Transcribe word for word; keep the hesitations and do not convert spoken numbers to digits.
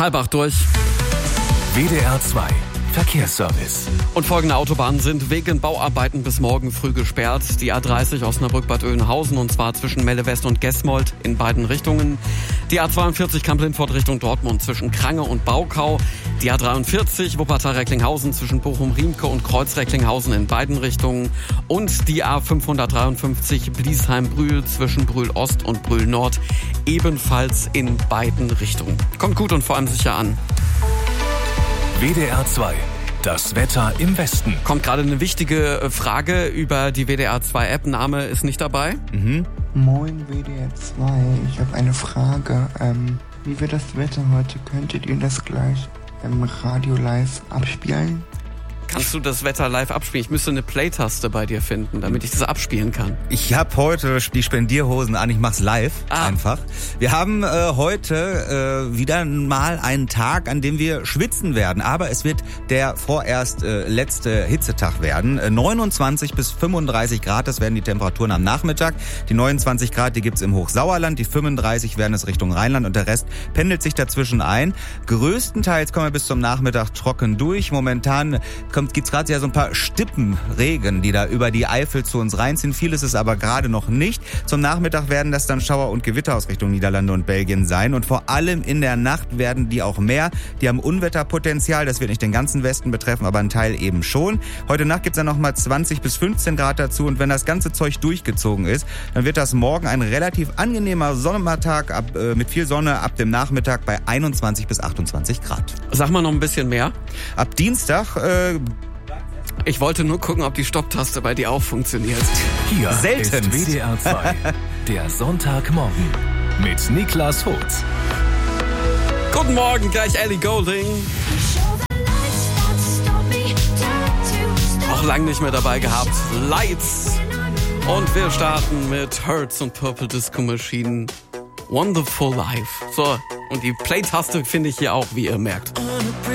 Halb acht durch. W D R zwei Verkehrsservice. Und folgende Autobahnen sind wegen Bauarbeiten bis morgen früh gesperrt. Die A dreißig Osnabrück-Bad Oeynhausen, und zwar zwischen Melle West und Gesmold in beiden Richtungen. Die A zweiundvierzig Kamp-Lindfort Richtung Dortmund zwischen Krange und Baukau. Die A dreiundvierzig Wuppertal-Recklinghausen zwischen Bochum-Riemke und Kreuz-Recklinghausen in beiden Richtungen. Und die A fünfhundertdreiundfünfzig Bliesheim-Brühl zwischen Brühl-Ost und Brühl-Nord ebenfalls in beiden Richtungen. Kommt gut und vor allem sicher an. W D R zwei, das Wetter im Westen. Kommt gerade eine wichtige Frage über die W D R zwei App. Name ist nicht dabei. Mhm. Moin W D R zwei, ich habe eine Frage. Ähm, wie wird das Wetter heute? Könntet ihr das gleich im Radio live abspielen? Kannst du das Wetter live abspielen? Ich müsste eine Play-Taste bei dir finden, damit ich das abspielen kann. Ich habe heute die Spendierhosen an, ich mach's live Ah. einfach. Wir haben äh, heute äh, wieder mal einen Tag, an dem wir schwitzen werden, aber es wird der vorerst äh, letzte Hitzetag werden. Äh, neunundzwanzig bis fünfunddreißig Grad, das werden die Temperaturen am Nachmittag. Die neunundzwanzig Grad, die gibt's im Hochsauerland, die fünfunddreißig werden es Richtung Rheinland und der Rest pendelt sich dazwischen ein. Größtenteils kommen wir bis zum Nachmittag trocken durch. Momentan kommt gibt's gerade ja so ein paar Stippenregen, die da über die Eifel zu uns reinziehen. Viel ist es aber gerade noch nicht. Zum Nachmittag werden das dann Schauer und Gewitter aus Richtung Niederlande und Belgien sein. Und vor allem in der Nacht werden die auch mehr. Die haben Unwetterpotenzial. Das wird nicht den ganzen Westen betreffen, aber einen Teil eben schon. Heute Nacht gibt's dann nochmal zwanzig bis fünfzehn Grad dazu. Und wenn das ganze Zeug durchgezogen ist, dann wird das morgen ein relativ angenehmer Sommertag ab, äh, mit viel Sonne ab dem Nachmittag bei einundzwanzig bis achtundzwanzig Grad. Sag mal noch ein bisschen mehr. Ab Dienstag äh, Ich wollte nur gucken, ob die Stopptaste bei dir auch funktioniert. Hier Seltenst. ist W D R zwei, der Sonntagmorgen mit Niklas Holz. Guten Morgen, gleich Ellie Goulding. Auch lang nicht mehr dabei gehabt. Lights. Und wir starten mit Hurts und Purple Disco Machine. Wonderful Life. So, und die Play-Taste finde ich hier auch, wie ihr merkt.